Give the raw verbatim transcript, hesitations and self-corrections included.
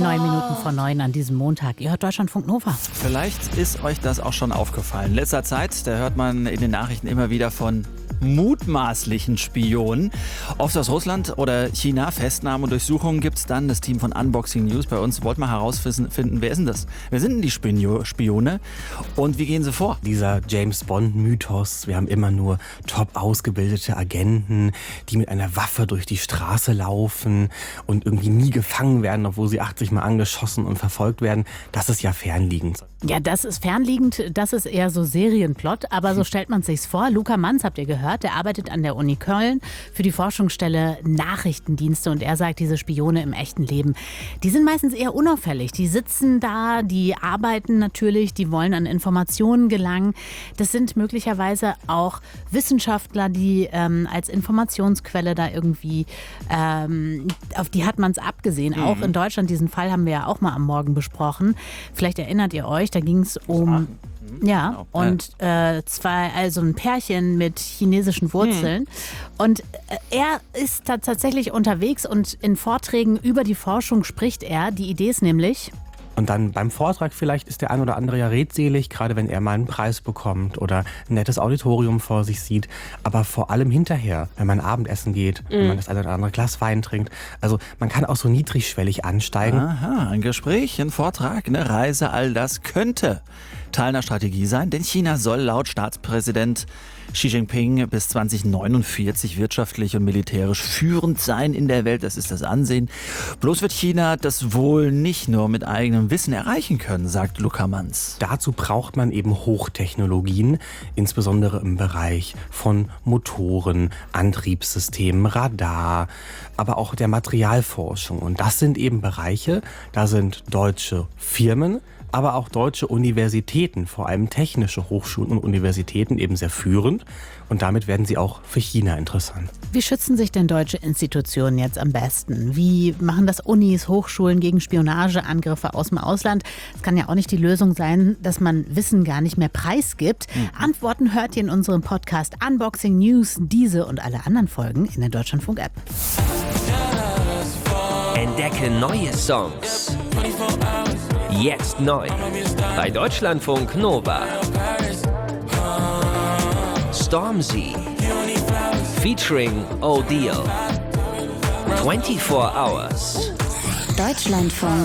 Neun Minuten vor neun an diesem Montag. Ihr hört Deutschlandfunk Nova. Vielleicht ist euch das auch schon aufgefallen. In letzter Zeit, da hört man in den Nachrichten immer wieder von mutmaßlichen Spionen. Oft aus Russland oder China. Festnahmen und Durchsuchungen gibt es dann. Das Team von Unboxing News bei uns wollte mal herausfinden, wer ist denn das? Wer sind denn die Spione und wie gehen sie vor? Dieser James-Bond-Mythos, wir haben immer nur top ausgebildete Agenten, die mit einer Waffe durch die Straße laufen und irgendwie nie gefangen werden, obwohl sie achtzig Mal angeschossen und verfolgt werden. Das ist ja fernliegend. Ja, das ist fernliegend. Das ist eher so Serienplot. Aber so stellt man es sich vor. Luca Manz, habt ihr gehört, der arbeitet an der Uni Köln für die Forschungsstelle Nachrichtendienste. Und er sagt, diese Spione im echten Leben, die sind meistens eher unauffällig. Die sitzen da, die arbeiten natürlich, die wollen an Informationen gelangen. Das sind möglicherweise auch Wissenschaftler, die ähm, als Informationsquelle da irgendwie, ähm, auf die hat man es abgesehen. Mhm. Auch in Deutschland, diesen Fall haben wir ja auch mal am Morgen besprochen. Vielleicht erinnert ihr euch, da ging es um... Ja, genau. Und äh, zwei, also ein Pärchen mit chinesischen Wurzeln. Hm. Und äh, er ist da tatsächlich unterwegs und in Vorträgen über die Forschung spricht er. Die Idee ist nämlich... Und dann beim Vortrag vielleicht ist der ein oder andere ja redselig, gerade wenn er mal einen Preis bekommt oder ein nettes Auditorium vor sich sieht. Aber vor allem hinterher, wenn man Abendessen geht, mhm. wenn man das eine oder andere Glas Wein trinkt. Also man kann auch so niedrigschwellig ansteigen. Aha, ein Gespräch, ein Vortrag, eine Reise, all das könnte Teil einer Strategie sein. Denn China soll laut Staatspräsident Xi Jinping bis zwanzig neunundvierzig wirtschaftlich und militärisch führend sein in der Welt. Das ist das Ansehen. Bloß wird China das wohl nicht nur mit eigenem Wissen erreichen können, sagt Luca Manz. Dazu braucht man eben Hochtechnologien, insbesondere im Bereich von Motoren, Antriebssystemen, Radar, aber auch der Materialforschung. Und das sind eben Bereiche, da sind deutsche Firmen, aber auch deutsche Universitäten, vor allem technische Hochschulen und Universitäten, eben sehr führend. Und damit werden sie auch für China interessant. Wie schützen sich denn deutsche Institutionen jetzt am besten? Wie machen das Unis, Hochschulen gegen Spionageangriffe aus dem Ausland? Es kann ja auch nicht die Lösung sein, dass man Wissen gar nicht mehr preisgibt. Mhm. Antworten hört ihr in unserem Podcast Unboxing News. Diese und alle anderen Folgen in der Deutschlandfunk-App. Entdecke neue Songs. Jetzt neu bei Deutschlandfunk Nova. Stormzy featuring O'Deal. vierundzwanzig Hours. Deutschlandfunk